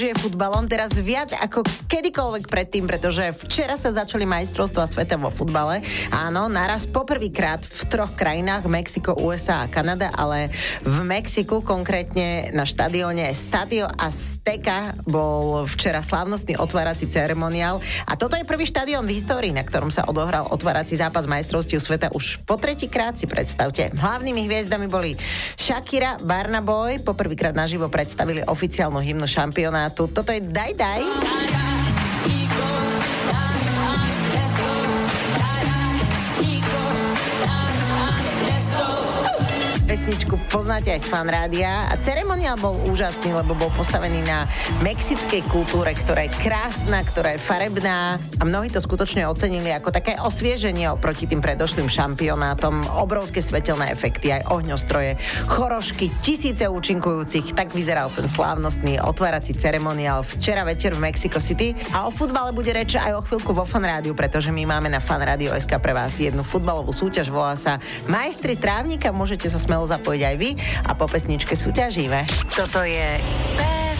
Je futbalom teraz viac ako kedykoľvek predtým, pretože včera sa začali majstrovstvá sveta vo futbale. Áno, naraz poprvýkrát v 3 krajinách, Mexiko, USA a Kanada, ale v Mexiku, konkrétne na štadióne Estadio Azteca, bol včera slávnostný otvárací ceremoniál. A toto je prvý štadión v histórii, na ktorom sa odohral otvárací zápas majstrovstiev sveta už po 3-krát, si predstavte. Hlavnými hviezdami boli Shakira, Burna Boy, poprvýkrát naživo predstavili oficiálnu hymnu šampionátu. Toto je Daj Daj. Pesničku poznáte aj z Fanrádia a ceremoniál bol úžasný, lebo bol postavený na mexickej kultúre, ktorá je krásna, ktorá je farebná a mnohí to skutočne ocenili ako také osvieženie oproti tým predošlým šampionátom. Obrovské svetelné efekty, aj ohňostroje, chorošky, tisíce účinkujúcich. Tak vyzeral ten slávnostný otvárací ceremoniál včera večer v Mexico City. A o futbale bude reč aj o chvíľku vo Fanrádiu, pretože my máme na Fanradio.sk pre vás jednu futbalovú súťaž, volá sa Majstri trávnika, môžete sa smelo zapojiť aj vy a po pesničke súťažíme. Toto je